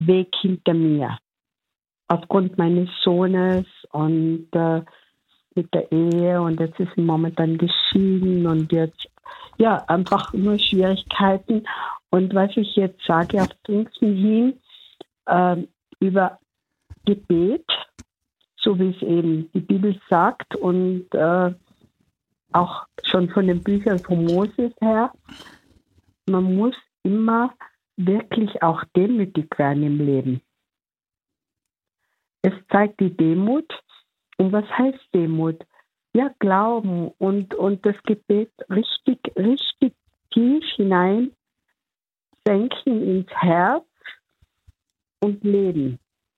Weg hinter mir. Aufgrund meines Sohnes und mit der Ehe, und jetzt ist sie momentan geschieden und jetzt einfach nur Schwierigkeiten. Und was ich jetzt sage auf Pfingsten hin über Gebet, so wie es eben die Bibel sagt und auch schon von den Büchern von Moses her, man muss immer wirklich auch demütig werden im Leben. Es zeigt die Demut. Und was heißt Demut? Ja, Glauben und das Gebet richtig, richtig tief hinein senken ins Herz und leben.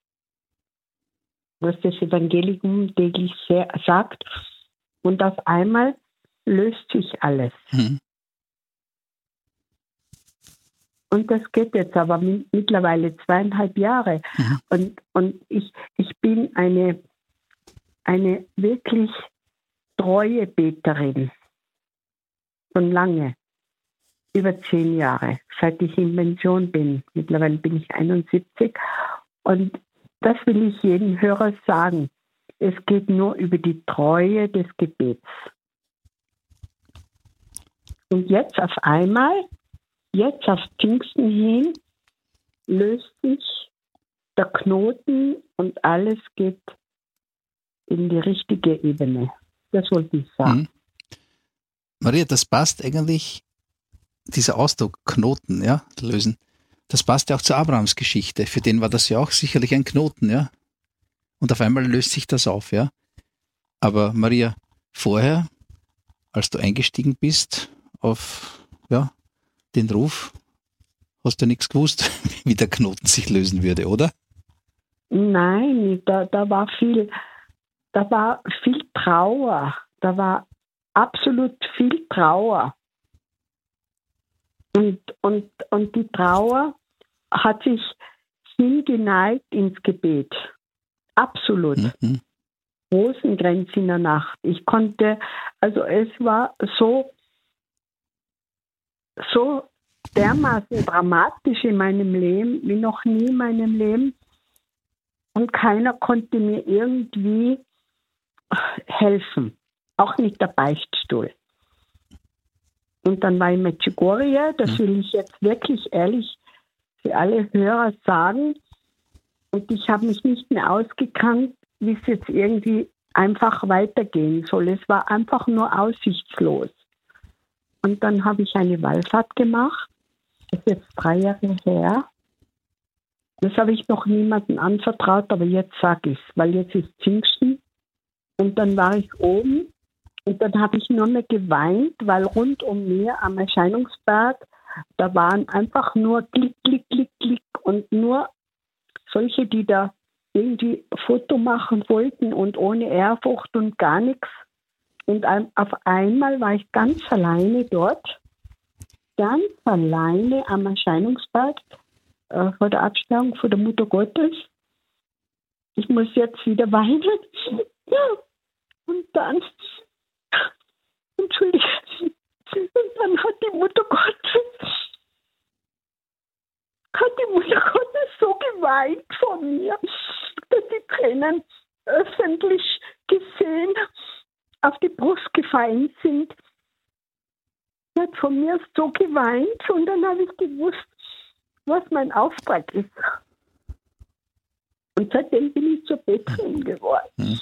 Was das Evangelium täglich sagt. Und auf einmal löst sich alles. Mhm. Und das geht jetzt aber mittlerweile 2,5 Jahre. Mhm. Und ich bin eine wirklich treue Beterin. Schon lange. Über 10 Jahre, seit ich in Pension bin. Mittlerweile bin ich 71. Und das will ich jedem Hörer sagen. Es geht nur über die Treue des Gebets. Und jetzt auf einmal, jetzt auf Pfingsten hin, löst sich der Knoten und alles geht in die richtige Ebene. Das wollte ich sagen. Mhm. Maria, das passt eigentlich, dieser Ausdruck Knoten, ja, lösen, das passt ja auch zur Abrahams Geschichte. Für den war das ja auch sicherlich ein Knoten, ja. Und auf einmal löst sich das auf, ja. Aber Maria, vorher, als du eingestiegen bist auf den Ruf, hast du nichts gewusst, wie der Knoten sich lösen würde, oder? Nein, da war viel Trauer. Da war absolut viel Trauer. Und die Trauer hat sich hingeneigt ins Gebet. Absolut. Mhm. Rosengrenz in der Nacht. Ich konnte, also es war so dermaßen dramatisch in meinem Leben, wie noch nie in meinem Leben. Und keiner konnte mir irgendwie helfen. Auch nicht der Beichtstuhl. Und dann war ich in Medjugorje, das will ich jetzt wirklich ehrlich für alle Hörer sagen. Und ich habe mich nicht mehr ausgekannt, wie es jetzt irgendwie einfach weitergehen soll. Es war einfach nur aussichtslos. Und dann habe ich eine Wallfahrt gemacht. Das ist jetzt 3 Jahre her. Das habe ich noch niemandem anvertraut, aber jetzt sage ich es, weil jetzt ist Pfingsten. Und dann war ich oben und dann habe ich nur mehr geweint, weil rund um mir am Erscheinungsberg, da waren einfach nur Klick, Klick, Klick, Klick und nur solche, die da irgendwie Foto machen wollten und ohne Ehrfurcht und gar nichts. Und auf einmal war ich ganz alleine dort, ganz alleine am Erscheinungsberg vor der Abstammung vor der Mutter Gottes. Ich muss jetzt wieder weinen. Und dann, entschuldige, und dann hat die Mutter Gottes so geweint vor mir, dass die Tränen öffentlich gesehen auf die Brust gefallen sind. Sie hat von mir so geweint und dann habe ich gewusst, was mein Auftrag ist. Und seitdem bin ich zur Beterin geworden.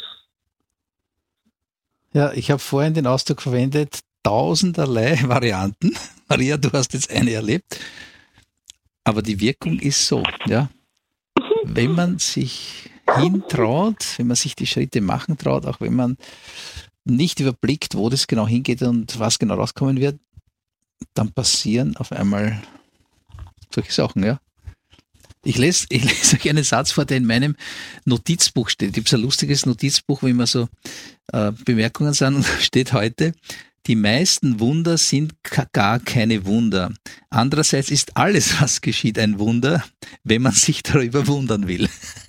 Ja, ich habe vorhin den Ausdruck verwendet, tausenderlei Varianten. Maria, du hast jetzt eine erlebt. Aber die Wirkung ist so, ja. Wenn man sich hintraut, wenn man sich die Schritte machen traut, auch wenn man nicht überblickt, wo das genau hingeht und was genau rauskommen wird, dann passieren auf einmal solche Sachen, ja. Ich lese euch einen Satz vor, der in meinem Notizbuch steht. Ich habe so ein lustiges Notizbuch, wo immer so Bemerkungen sind, und da steht heute: Die meisten Wunder sind gar keine Wunder. Andererseits ist alles, was geschieht, ein Wunder, wenn man sich darüber wundern will.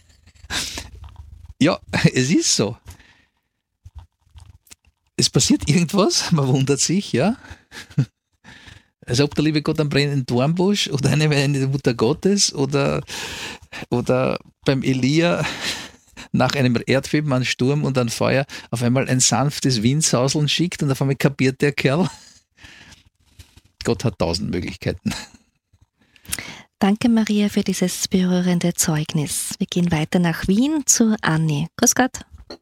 Ja, es ist so. Es passiert irgendwas, man wundert sich, ja. Als ob der liebe Gott einen brennenden Dornbusch oder eine Mutter Gottes oder beim Elia nach einem Erdbeben, einem Sturm und einem Feuer auf einmal ein sanftes Windsauseln schickt und auf einmal kapiert der Kerl. Gott hat 1000 Möglichkeiten. Danke, Maria, für dieses berührende Zeugnis. Wir gehen weiter nach Wien zu Anni. Grüß Gott.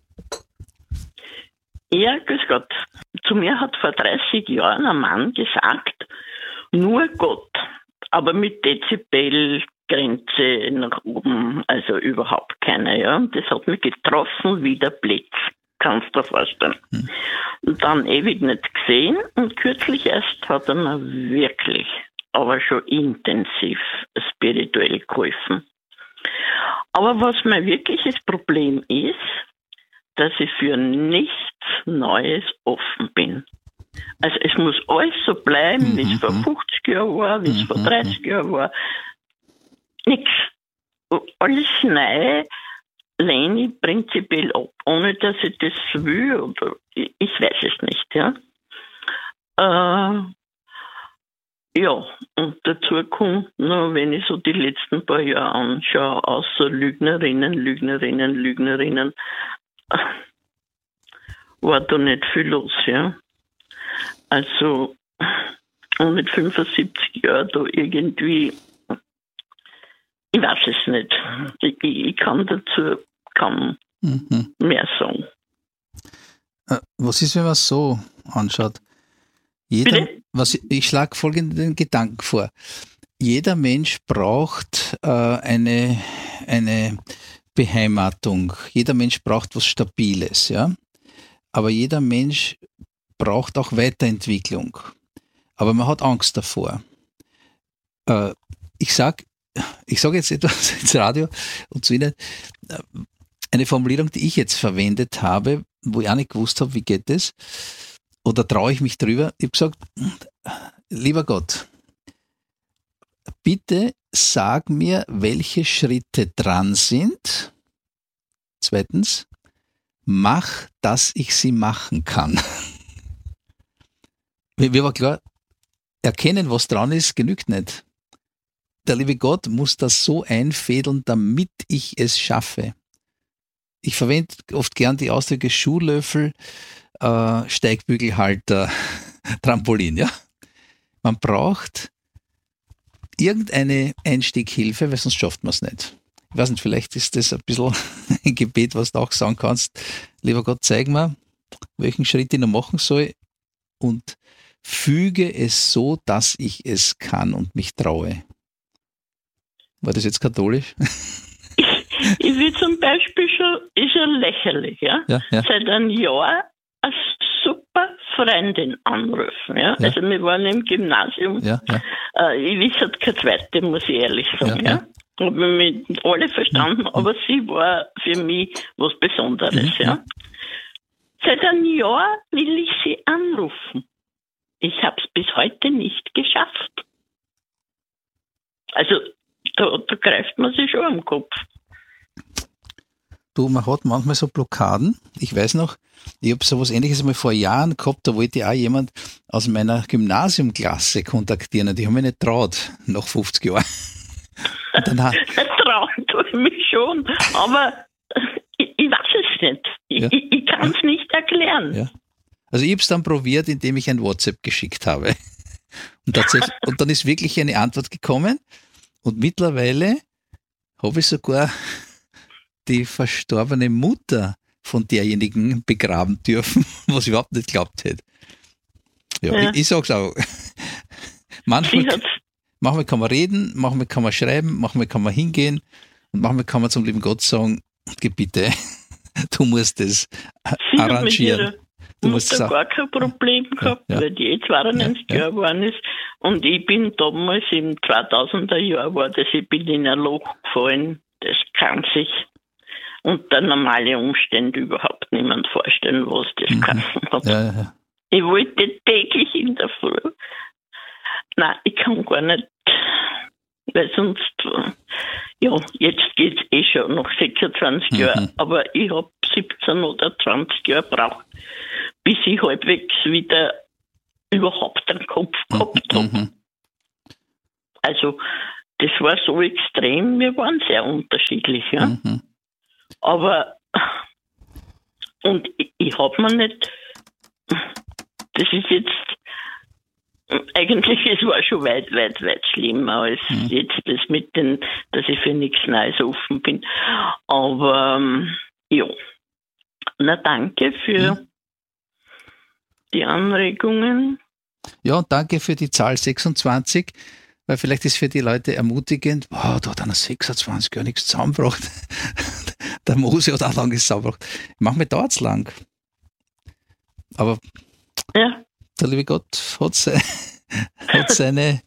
Ja, grüß Gott. Zu mir hat vor 30 Jahren ein Mann gesagt, nur Gott, aber mit Dezibelgrenze nach oben, also überhaupt keine. Ja. Und das hat mich getroffen wie der Blitz, kannst du dir vorstellen. Und dann ewig nicht gesehen und kürzlich erst hat er mir wirklich, aber schon intensiv spirituell geholfen. Aber was mein wirkliches Problem ist, dass ich für nichts Neues offen bin. Also es muss alles so bleiben, wie es vor 50 Jahren war, wie es vor 30 Jahren war. Nix. Alles Neue lehne ich prinzipiell ab, ohne dass ich das will oder ich weiß es nicht. Ja, ja, und dazu kommt noch, wenn ich so die letzten paar Jahre anschaue, außer Lügnerinnen, war da nicht viel los, ja. Also, und mit 75 Jahren da irgendwie, ich weiß es nicht. Ich kann dazu kaum mehr sagen. Was ist, wenn man es so anschaut? Ich schlage folgenden Gedanken vor. Jeder Mensch braucht eine Beheimatung. Jeder Mensch braucht was Stabiles, ja. Aber jeder Mensch braucht auch Weiterentwicklung. Aber man hat Angst davor. Ich sage jetzt etwas ins Radio und zu Ihnen. Eine Formulierung, die ich jetzt verwendet habe, wo ich auch nicht gewusst habe, wie geht es, oder traue ich mich drüber. Ich habe gesagt, lieber Gott, bitte sag mir, welche Schritte dran sind. Zweitens, mach, dass ich sie machen kann. Mir war klar, erkennen, was dran ist, genügt nicht. Der liebe Gott muss das so einfädeln, damit ich es schaffe. Ich verwende oft gern die Ausdrücke Schuhlöffel, Steigbügelhalter, Trampolin. Ja? Man braucht irgendeine Einstieghilfe, weil sonst schafft man es nicht. Ich weiß nicht, vielleicht ist das ein bisschen ein Gebet, was du auch sagen kannst. Lieber Gott, zeig mir, welchen Schritt ich noch machen soll und füge es so, dass ich es kann und mich traue. War das jetzt katholisch? Ich will zum Beispiel ist ja lächerlich, ja? Ja. Seit einem Jahr eine super Freundin anrufen, ja? Also wir waren im Gymnasium. Ich wisse keine zweite, muss ich ehrlich sagen, ja? Habe mich mit alle verstanden, aber sie war für mich was Besonderes, ja? Seit einem Jahr will ich sie anrufen. Ich habe es bis heute nicht geschafft. Also da greift man sich schon am Kopf. Du, man hat manchmal so Blockaden. Ich weiß noch, ich habe sowas Ähnliches mal vor Jahren gehabt, da wollte ich auch jemand aus meiner Gymnasiumklasse kontaktieren und die haben mich nicht traut, nach 50 Jahren. Trauen tue ich mich schon, aber ich weiß es nicht. Ich kann es nicht erklären. Ja. Also ich habe es dann probiert, indem ich ein WhatsApp geschickt habe. Und dann ist wirklich eine Antwort gekommen und mittlerweile habe ich sogar die verstorbene Mutter von derjenigen begraben dürfen, was ich überhaupt nicht geglaubt hätte. Ja. Ich sage es auch. Manchmal kann man reden, manchmal kann man schreiben, manchmal kann man hingehen und manchmal kann man zum lieben Gott sagen, bitte, du musst das arrangieren. Du musst da gar kein Problem gehabt, weil die 92 Jahre geworden ist. Und ich bin damals im 2000er Jahr ich bin in ein Loch gefallen. Das kann sich unter normalen Umständen überhaupt niemand vorstellen, was das geheißen hat. Ja. Ich wollte täglich in der Früh. Nein, ich kann gar nicht, weil sonst, jetzt geht's schon nach 26 Jahren, aber ich habe 17 oder 20 Jahre gebraucht, bis ich halbwegs wieder überhaupt einen Kopf gehabt habe. Also, das war so extrem, wir waren sehr unterschiedlich, ja. Aber, und ich habe mir nicht, das ist jetzt, eigentlich, es war schon weit schlimmer als jetzt das mit den, dass ich für nichts Neues offen bin. Aber, ja. Na, danke für die Anregungen. Ja, und danke für die Zahl 26, weil vielleicht ist für die Leute ermutigend, da hat einer 26 gar nichts zusammengebracht. Der Mose hat auch lange zusammengebracht. Manchmal dauert es lang. Aber ja, der liebe Gott hat seine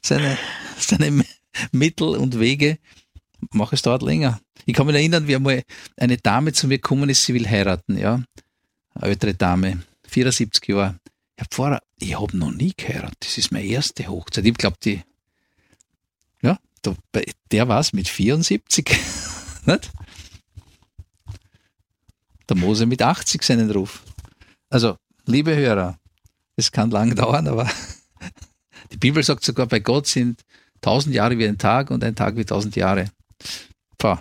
Mittel und Wege. Es dauert länger. Ich kann mich erinnern, wie einmal eine Dame zu mir gekommen ist, sie will heiraten, ja. Eine ältere Dame, 74 Jahre. Herr Pfarrer, ich habe noch nie geheiratet. Das ist meine erste Hochzeit. Ich glaube, der war es mit 74. Nicht? Der Mose mit 80 seinen Ruf. Also, liebe Hörer, es kann lang dauern, aber die Bibel sagt sogar, bei Gott sind 1000 Jahre wie ein Tag und ein Tag wie 1000 Jahre. Pah.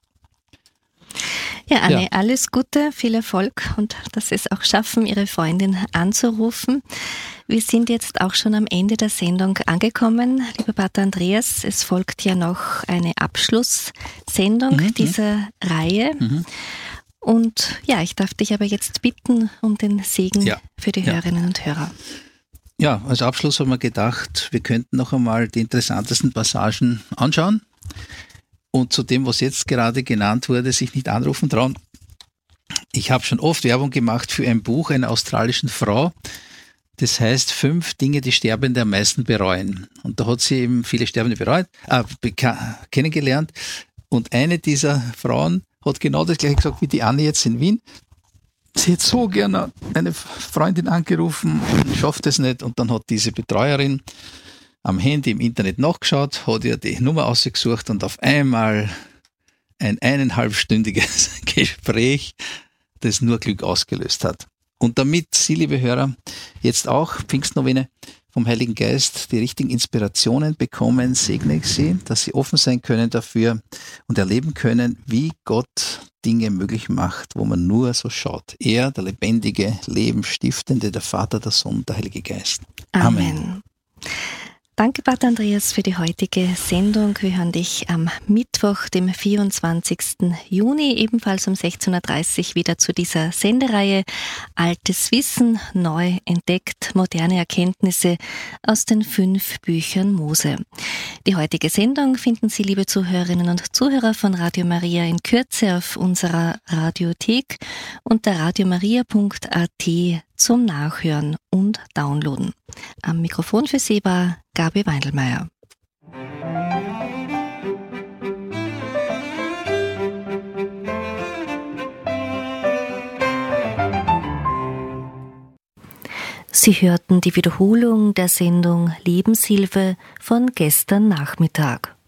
Ja, Anne, alles Gute, viel Erfolg und dass Sie es auch schaffen, Ihre Freundin anzurufen. Wir sind jetzt auch schon am Ende der Sendung angekommen. Lieber Pater Andreas, es folgt ja noch eine Abschlusssendung dieser Reihe. Und ja, ich darf dich aber jetzt bitten um den Segen für die Hörerinnen und Hörer. Ja, als Abschluss haben wir gedacht, wir könnten noch einmal die interessantesten Passagen anschauen. Und zu dem, was jetzt gerade genannt wurde, sich nicht anrufen trauen. Ich habe schon oft Werbung gemacht für ein Buch einer australischen Frau. Das heißt 5 Dinge, die Sterbende am meisten bereuen. Und da hat sie eben viele Sterbende kennengelernt. Und eine dieser Frauen hat genau das gleiche gesagt wie die Anne jetzt in Wien. Sie hätte so gerne eine Freundin angerufen, schafft es nicht. Und dann hat diese Betreuerin am Handy im Internet nachgeschaut, hat ihr die Nummer ausgesucht und auf einmal ein 1,5-stündiges Gespräch, das nur Glück ausgelöst hat. Und damit Sie, liebe Hörer, jetzt auch Pfingstnovene vom Heiligen Geist die richtigen Inspirationen bekommen, segne ich Sie, dass Sie offen sein können dafür und erleben können, wie Gott Dinge möglich macht, wo man nur so schaut. Er, der lebendige, Lebenstiftende, der Vater, der Sohn, der Heilige Geist. Amen. Danke, Pater Andreas, für die heutige Sendung. Wir hören dich am Mittwoch, dem 24. Juni, ebenfalls um 16.30 Uhr wieder zu dieser Sendereihe Altes Wissen, neu entdeckt, moderne Erkenntnisse aus den 5 Büchern Mose. Die heutige Sendung finden Sie, liebe Zuhörerinnen und Zuhörer von Radio Maria, in Kürze auf unserer Radiothek unter radiomaria.at zum Nachhören und Downloaden. Am Mikrofon für Sie war Gabi Weindelmeier. Sie hörten die Wiederholung der Sendung Lebenshilfe von gestern Nachmittag.